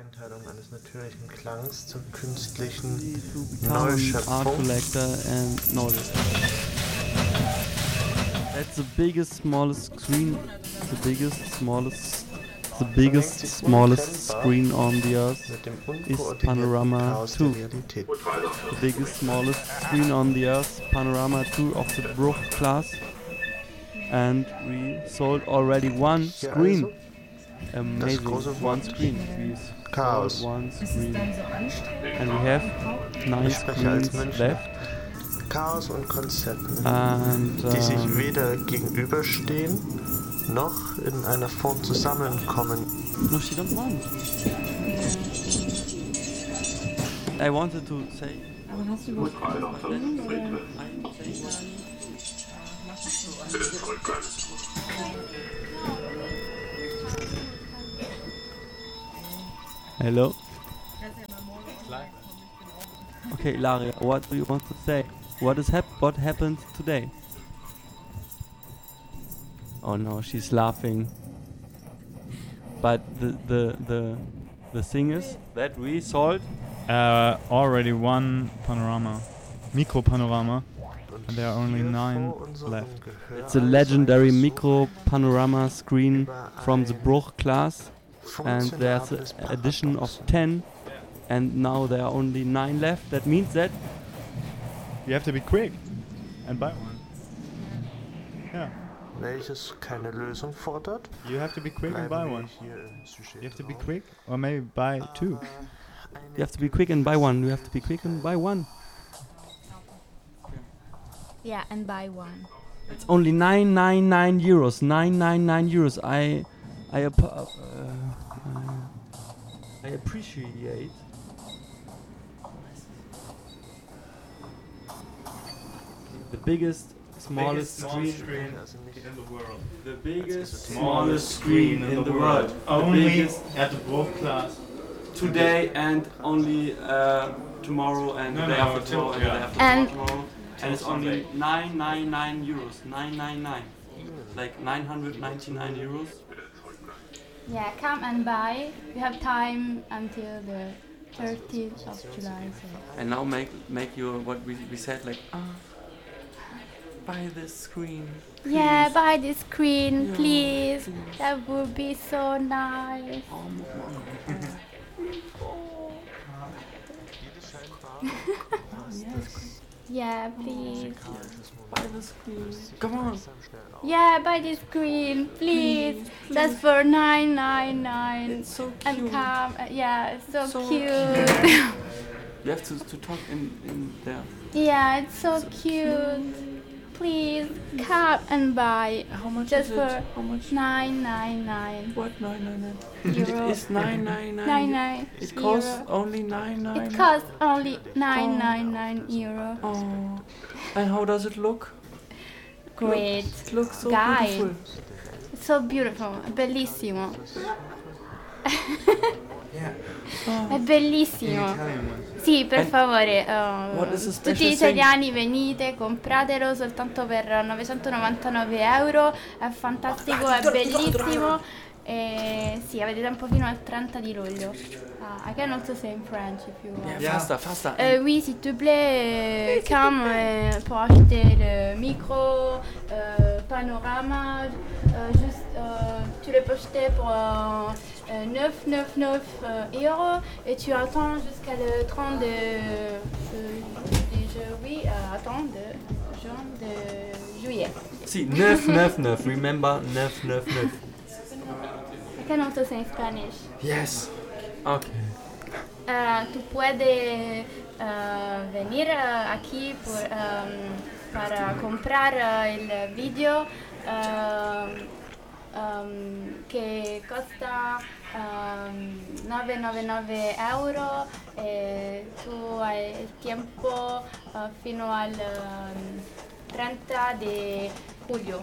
Einteilung eines natürlichen Klangs zur künstlichen Art Neuschöpfung. collector and notice. That's the biggest, smallest screen. The biggest, smallest screen on the earth Mit dem is unkoordinierten Panorama Chaos 2. der Realität. The biggest, smallest screen on the earth, Panorama 2 of the Bruch class. And we sold already one Hier screen. also Amazing, große one Wort. screen. We Chaos. sold one Ist es screen. dann so anstrengend? And we have 9 Ich spreche als screens Münchner. left. Chaos und Konzepte, And die sich weder gegenüberstehen noch in einer Form zusammenkommen. no, she don't want. I wanted to say. Aber hast du überhaupt Verständnis, oder? Hello. Okay, Laria, what do you want to say? What happened today? Oh no, she's laughing. But the thing is that we sold Already one panorama, micro panorama, and there are only Hier 9 vor unserem left. Gehör it's a also legendary ein micro panorama screen from the Bruch class, and there's funktionables an addition of Paradoxon. 10, and now there are only 9 left. That means that You have to be quick and buy one. Yeah, Welches keine Lösung fordert. you have to be quick and buy Bleiben wir one. hier im Sujet You have to be Raum. quick, or maybe buy 2. you have to be quick and buy one. You have to be quick and buy one. Yeah, and buy one. It's only 999 euros. 999 euros. I appreciate. The biggest, smallest screen. Also nicht The biggest, smallest screen in the world. The Only biggest at the Bruch class. today and only tomorrow and the day after tomorrow and the day after And- tomorrow. And it's only 999 euros. 999. Like 999 euros. Yeah, come and buy. You have time until the 30th of July. So. And now make your what we said like buy this screen. Yeah, buy this screen, Yeah, please. please. That would be so nice. Yeah, please. Buy the screen. Come on. Yeah, buy this screen, please. That's for 999. It's so And cute. come, yeah, it's so, So cute. You have to talk in there. Yeah, it's so cute. Please come and buy. How much Just is for it? How much? 999 What 999? euro. It's 999. 99 It costs euro. only 999. It costs only 999 euro. Oh. And how does it look? Great. It looks so Guy. beautiful. It's so beautiful. È bellissimo. È bellissimo. Sì, per And favore, what is the tutti special gli italiani venite, compratelo soltanto per 999 euro, è fantastico, è bellissimo. E sì, avete tempo fino al 30 di luglio. I can also say in French if you want. Yeah, faster. Oui, s'il te plaît, come pour acheter le micro, panorama, juste, tu le peux acheter pour 9,99 euros et tu attends jusqu'à le 30 de juillet. See, 999. Remember 999. I can also say in Spanish. Yes. Okay. Tú puedes venir aquí para comprar el video que cuesta 999 euro. Tú hay el tiempo fino al 30 de julio.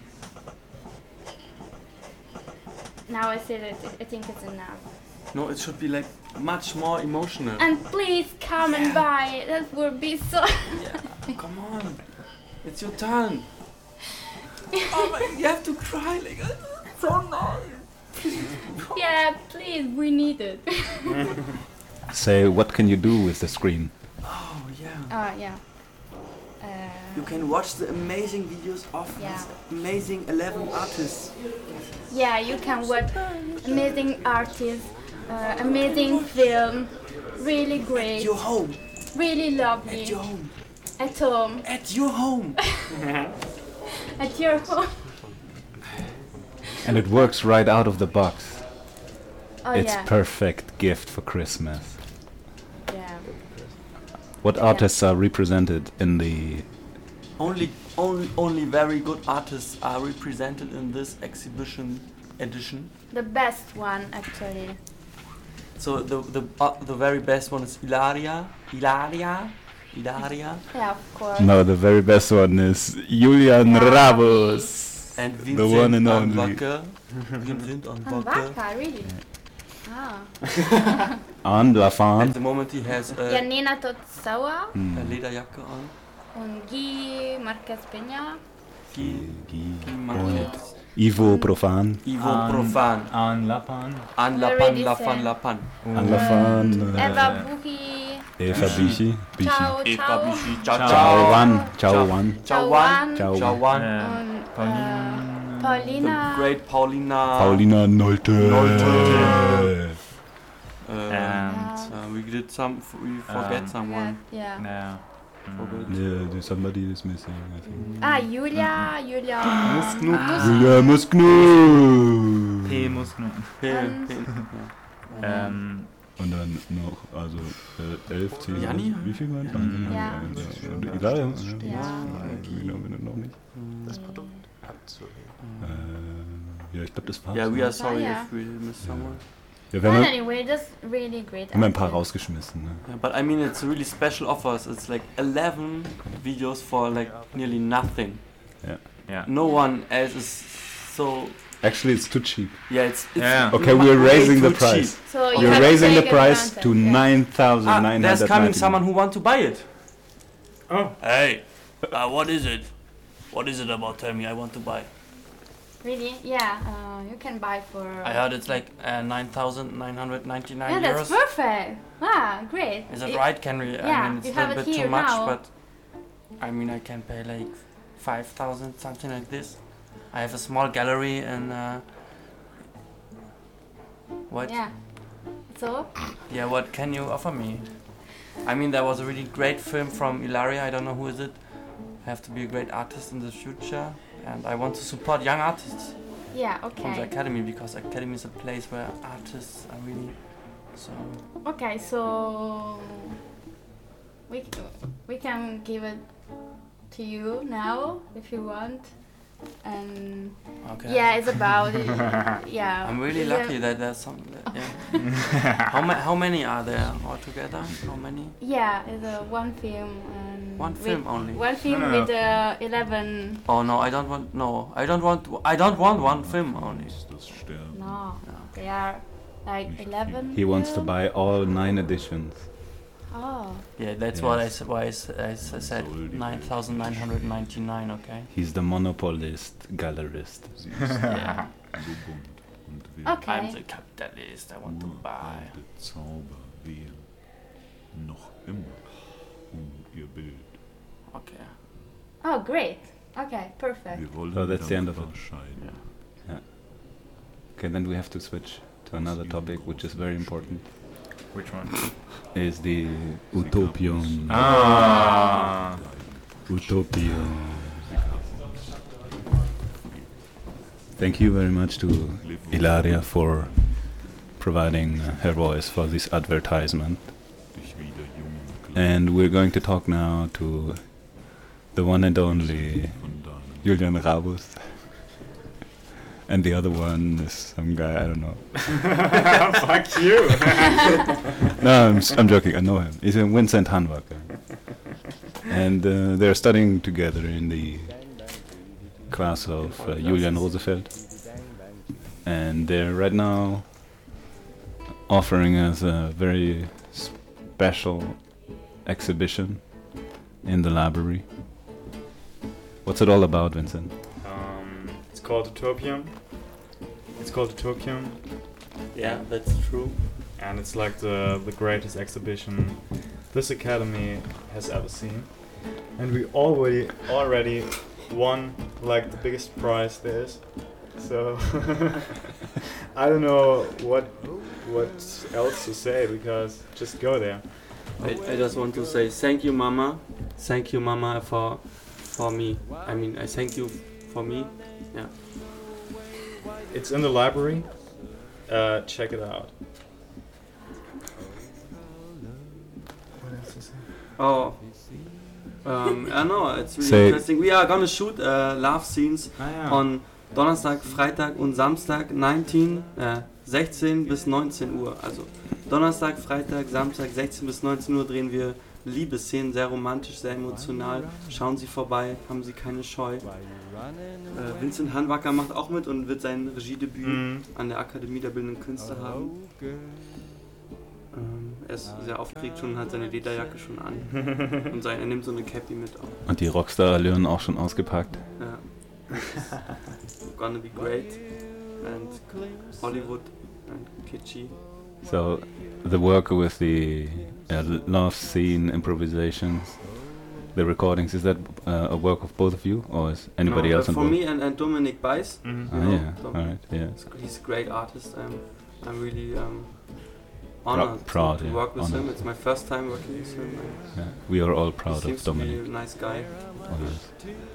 Now I think it's enough. No, it should be like much more emotional. And please come and buy. That would be so. Yeah, come on. It's your turn. Oh my, you have to cry like so nice. Yeah, please, we need it. Say, what can you do with the screen? Oh yeah. Oh, yeah. You can watch the amazing videos of Yeah. these amazing 11 artists. Yeah, you can watch amazing artists, amazing film, really great, At your home. really lovely. At your home. At home. At your home. At your home. And it works right out of the box. Oh It's yeah. perfect gift for Christmas. Yeah. What Yeah. artists are represented in the... Only very good artists are represented in this exhibition edition. The best one actually. So the very best one is Ilaria. Yeah, of course. No, the very best one is Julian Yeah. Rabus. And The Vincent one and only. Anwacke. Vincent Anwacke. Vaca, really? Ah. An At Lafan. the moment he has Janina Totsawa a Lederjacke on. und Guy Marquez Peña. Guy Und Marquez. Ivo Profan. Ivo Profan. An Lapan. An Already Lapan, said. Lapan. An Lafan. Eva Buchi. Eva Bichi. Ciao, Eva ciao. Bichi. Ciao, Ciao ciao. Wan. Ciao Wan. Ciao Wan. Ciao Ciao Wan. Und The Paulina. great Paulina. Paulina Nolte. Nolte. And We forget someone. Yeah. yeah. Yeah, somebody is missing, I think. Julia. Julia Musknu. P muss nur. Und dann noch, also 11, 10, Janni? wie viel waren Ja. Und Ilaria? Ja. Genau, noch nicht. Das Produkt abzuheben. Ja, ich glaube, das war's. Yeah, we are sorry yeah. if we missed someone. Ja, wir But haben, anyway, that's really great. haben ein paar artist. rausgeschmissen. Ne? Yeah, but I mean, it's really special offers. It's like 11 videos for like nearly nothing. Yeah. No one else is so. Actually, it's too cheap. Yeah, it's Yeah. Okay, we're way raising the too cheap. price. So you We're have to raising the take price to advantage, yeah. 9,990. There's coming someone who want to buy it. Oh. Hey, what is it? What is it about? Tell me, I want to buy. Really? Yeah. You can buy for. I heard it's like 9,999 Yeah, that's euros. perfect. Ah, great. Is it right? Can we? Yeah, I mean, it's you a have little it bit too here much, now. but I mean, I can pay like 5,000, something like this. I have a small gallery and what? Yeah. So. Yeah, what can you offer me? I mean, there was a really great film from Ilaria. I don't know who is it. I have to be a great artist in the future, and I want to support young artists Yeah. from the Okay. academy because academy is a place where artists are really so. Okay. So. We can give it to you now if you want. And Okay. yeah, it's about it. Yeah. I'm really It's a- lucky that there's some. Yeah. How many are there altogether? How many? Yeah, it's a one film. And One film only? One film No. with 11. Oh no, I don't want. No, I don't want. I don't want one film only. No, they are like 11. He wants to film. buy all 9 editions. Oh, Yeah, that's what I said. Why I said 9,999. Okay. He's the monopolist, gallerist. Yeah. I'm okay. the capitalist. I want to buy. Zauber wehren noch immer ihr Bild. Okay. Oh, great. Okay, perfect. Wir wollen So that's the end of it. scheiden. Okay, then we have to switch to another topic, which is very important. Which one? Is the Utopion. Ah. Utopion. Thank you very much to Ilaria for providing her voice for this advertisement. Dich wieder jung und And we're going to talk now to the one and only von deinem Julian Rabus. And the other one is some guy, I don't know. Fuck you. No, I'm joking, I know him. He's Vincent Hanwacke. And they're studying together in the class of Julian Roosevelt. And they're right now offering us a very special exhibition in the library. What's it all about, Vincent? It's called Utopian. It's called Utopium, Yeah, that's true. and it's like the greatest exhibition this academy has ever seen. And we already won like the biggest prize there is. So I don't know what else to say, because just go there. I just want to say thank you, Mama. Thank you, Mama, for me. I mean, I thank you for me. Yeah. It's in the library. Check it out. What else to say? Oh. I know, it's really Say- interesting. We are gonna shoot love scenes on Donnerstag, Freitag und Samstag 16 bis 19 Uhr. Also Donnerstag, Freitag, Samstag 16 bis 19 Uhr drehen wir Liebesszenen, sehr romantisch, sehr emotional. Schauen Sie vorbei, haben Sie keine Scheu. Vincent Hanwacker macht auch mit und wird sein Regiedebüt an der Akademie der Bildenden Künste haben. Er ist sehr aufgeregt schon und hat seine Lederjacke schon an. Und er nimmt so eine Cappy mit auch. Und die Rockstar-Allüren auch schon ausgepackt. Ja. Gonna be great. And Hollywood and kitschy. So, the work with the love scene improvisations, the recordings, is that a work of both of you, or is anybody else For involved? me and Dominic Bice. Ah, yeah, alright, yeah. He's a great artist. I'm really honored proud, to yeah, work with honored. him. It's my first time working with him. Yeah, we are all He proud seems of to be Dominic. a nice guy. Oh, yes.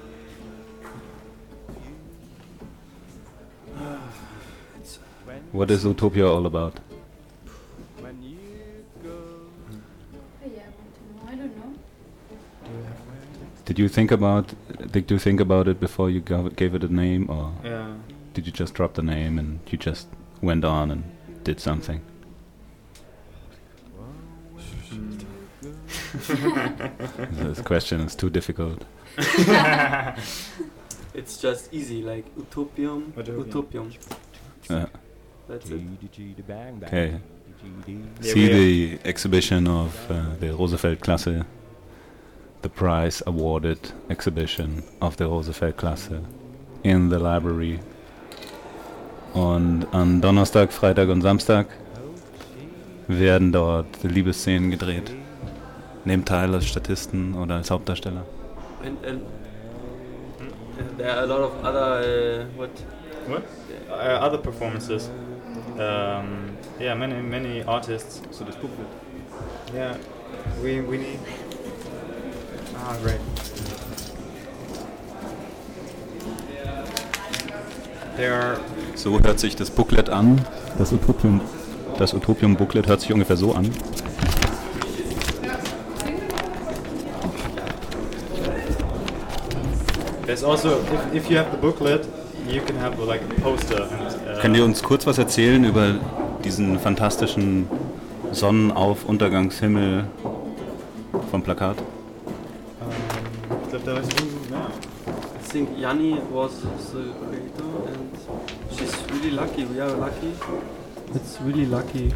What is Utopia all about? I don't know. Did you think about it before you gave it a name, or Yeah. did you just drop the name and you just went on and did something? This question is too difficult. It's just easy, like Utopium. Yeah. That's it. Okay. Yeah, See we the exhibition of the Rosefeld-Klasse, the prize awarded exhibition of the Rosefeld-Klasse in the library. Und an Donnerstag, Freitag und Samstag werden dort Liebesszenen gedreht. Nehmt teil als Statisten oder als Hauptdarsteller. And there are a lot of other What? Other performances. Yeah, many artists. So das Booklet. Yeah, we need. Ah, great. There are. So hört sich das Booklet an. Das Utopium-Booklet hört sich ungefähr so an. There's also, if you have the booklet, you can have like a poster. And, Könnt ihr uns kurz was erzählen über diesen fantastischen Sonnenauf-Untergangshimmel vom Plakat? Ich glaube, da ist I think Yanni was the creator and she's really lucky. We are lucky. It's really lucky.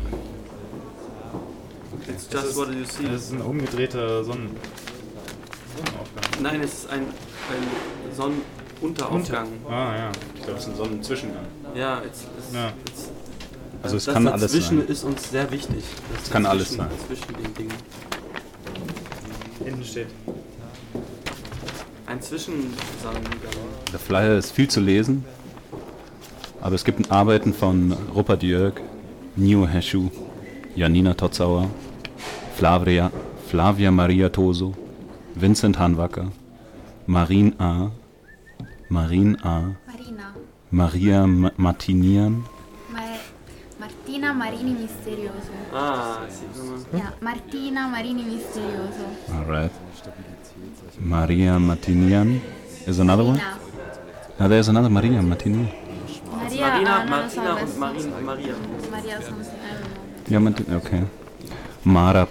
It's just what you see. Das ist ein umgedrehter Sonnenaufgang. Nein, es ist ein Sonnenuntergaufgang. Ah ja. Ich glaube, es ist ein Sonnenzwischengang. Ja, Ja. Also es das kann alles dazwischen sein. ist uns sehr wichtig. Es kann alles sein. Zwischen den Dingen. Hinten steht. Ein Zwischensonnengang. Der Flyer ist viel zu lesen, aber es gibt Arbeiten von Rupert Jörg, Nio Heschu, Janina Totzauer, Flavia Maria Toso, Vincent Hanwacker, Marin A., Marina. Maria Martinian, Martina Marini Misterioso. Ah, sì, Yeah, Martina Marini Misterioso. alright. Maria Martinian is another one? Marina. Now there's another Maria Martinian. Maria, non lo so Martina adesso. und Maria. Maria something, I don't know. Ja, okay. Mara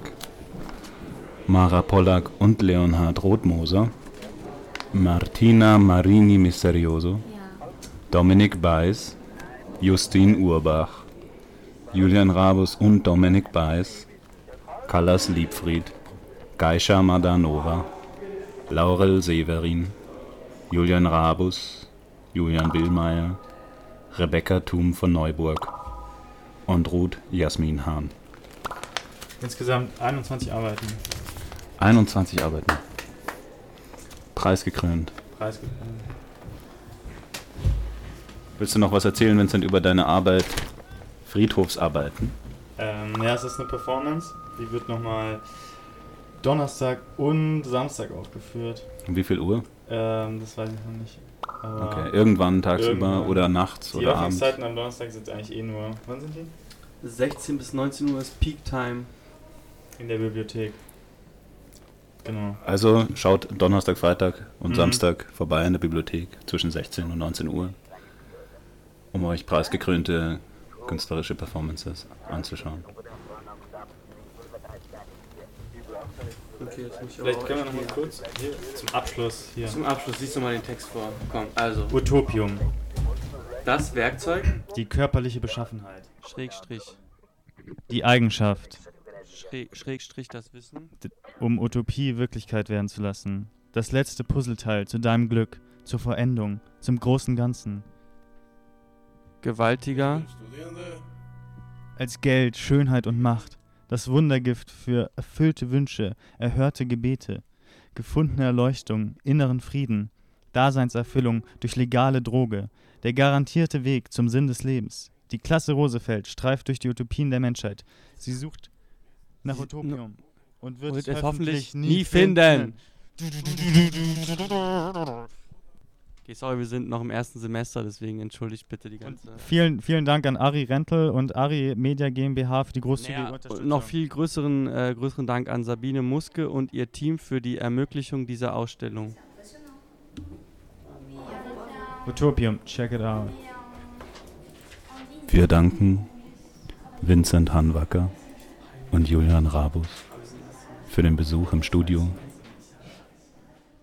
Pollack und Leonhard Rothmoser. Martina Marini Misterioso. Yeah. Dominic Bice, Justin Urbach, Julian Rabus und Dominic Bice, Callas Liebfried, Geisha Madanova, Laurel Severin, Julian Rabus, Julian Billmeier, Rebecca Thum von Neuburg und Ruth Jasmin Hahn. Insgesamt 21 Arbeiten. 21 Arbeiten. Preisgekrönt. Willst du noch was erzählen, Vincent, über deine Arbeit, Friedhofsarbeiten? Ja, es ist eine Performance. Die wird nochmal Donnerstag und Samstag aufgeführt. Um wie viel Uhr? Das weiß ich noch nicht. Aber Okay, irgendwann tagsüber oder nachts die oder abends? Öffnungszeiten am Donnerstag sind eigentlich nur... Wann sind die? 16 bis 19 Uhr ist Peak Time. In der Bibliothek. Genau. Also schaut Donnerstag, Freitag und Samstag vorbei in der Bibliothek zwischen 16 und 19 Uhr, um euch preisgekrönte künstlerische Performances anzuschauen. Okay, jetzt muss ich Vielleicht aber können wir auch noch mal kurz hier zum Abschluss hier. Zum Abschluss liest du mal den Text vor. Komm, also. Utopium. Das Werkzeug. Die körperliche Beschaffenheit. Schrägstrich. Die Eigenschaft, Schrägstrich das Wissen. um Utopie Wirklichkeit werden zu lassen. Das letzte Puzzleteil zu deinem Glück, zur Vollendung, zum großen Ganzen. Gewaltiger. Als Geld, Schönheit und Macht. Das Wundergift für erfüllte Wünsche, erhörte Gebete, gefundene Erleuchtung, inneren Frieden, Daseinserfüllung durch legale Droge, der garantierte Weg zum Sinn des Lebens. Die Klasse Rosefeld streift durch die Utopien der Menschheit. Sie sucht nach Utopium und wird es hoffentlich nie finden. Okay, sorry, wir sind noch im ersten Semester, deswegen entschuldigt bitte die ganze... Vielen Dank an Ari Rentel und Ari Media GmbH für die großzügige Unterstützung. Noch viel größeren Dank an Sabine Muske und ihr Team für die Ermöglichung dieser Ausstellung. Utopium, check it out. Wir danken Vincent Hanwacker und Julian Rabus für den Besuch im Studio